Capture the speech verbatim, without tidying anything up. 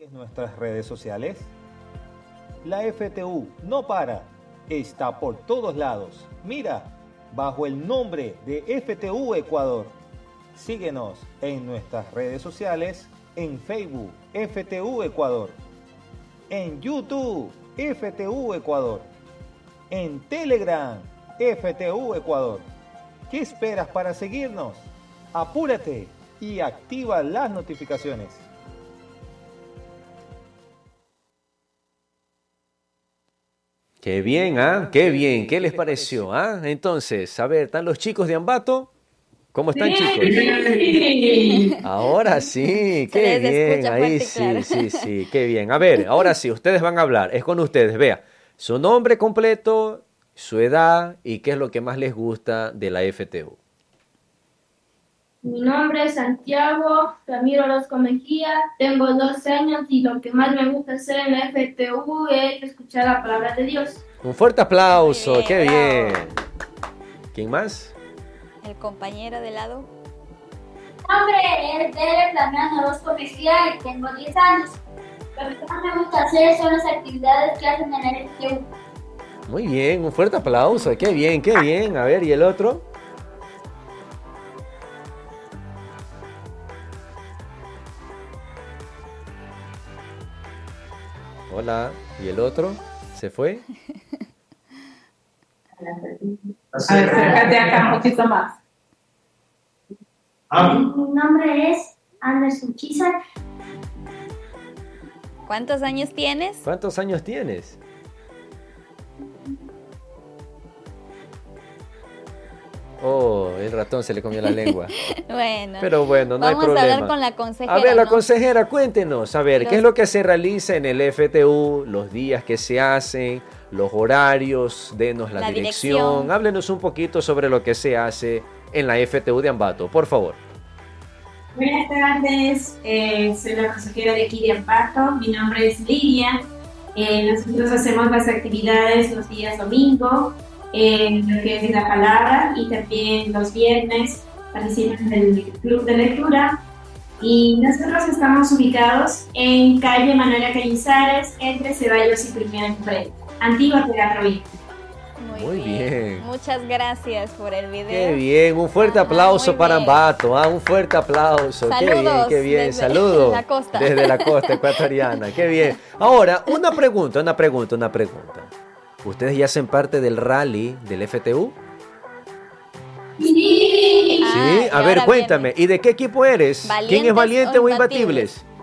¿Sigues nuestras redes sociales? La F T U no para, está por todos lados. Mira, bajo el nombre de F T U Ecuador. Síguenos en nuestras redes sociales, en Facebook, F T U Ecuador, en YouTube, F T U Ecuador, en Telegram, F T U Ecuador. ¿Qué esperas para seguirnos? Apúrate y activa las notificaciones. Qué bien, ¿ah? Qué bien. ¿Qué les pareció? ¿Ah? Entonces, a ver, ¿están los chicos de Ambato? ¿Cómo están, chicos? Ahora sí, qué bien. Ahí sí, sí, sí, qué bien. A ver, ahora sí, ustedes van a hablar. Es con ustedes. Vea, su nombre completo, su edad y qué es lo que más les gusta de la F T U. Mi nombre es Santiago Ramiro Orozco Mejía, tengo doce años y lo que más me gusta hacer en la F T U es escuchar la palabra de Dios. Un fuerte aplauso, bien, qué bravo. bien. ¿Quién más? El compañero de lado. Mi nombre es Dele Flamián Orozco Mejía y tengo diez años. Lo que más me gusta hacer son las actividades que hacen en la F T U. Muy bien, un fuerte aplauso, qué bien, qué bien. A ver, ¿y el otro? Hola, ¿y el otro? ¿Se fue? A ver, acércate acá un poquito más. Mi nombre es Anderson Chizar. ¿Cuántos años tienes? ¿Cuántos años tienes? Oh, el ratón se le comió la lengua. Bueno, pero bueno, no hay vamos problema. a hablar con la consejera. A ver, la ¿no? consejera, cuéntenos, a ver, Los... ¿qué es lo que se realiza en el F T U, los días que se hacen, los horarios, denos la, la dirección. dirección, háblenos un poquito sobre lo que se hace en la F T U de Ambato, por favor. Buenas tardes, eh, soy la consejera de aquí de Ambato, mi nombre es Lidia. Eh, nosotros hacemos las actividades los días domingo, en eh, lo que es la palabra, y también los viernes participan del club de lectura. Y nosotros estamos ubicados en calle Manuela Cañizares, entre Ceballos y Primera Empresa, Antigua Teatro Villa. Muy, Muy bien. bien. Muchas gracias por el video. Qué bien, un fuerte Ajá, aplauso para bien. Ambato, ¿ah? Un fuerte aplauso. Saludos qué bien, qué bien. desde Saludos la costa. desde la costa ecuatoriana. Qué bien. Ahora, una pregunta, una pregunta, una pregunta. ¿Ustedes ya hacen parte del rally del F T U? Sí. Ah, Sí, y a ver, ahora cuéntame. viene. ¿Y de qué equipo eres? ¿Quién es ¿Valientes Valiente o o Imbatibles? Imbatibles?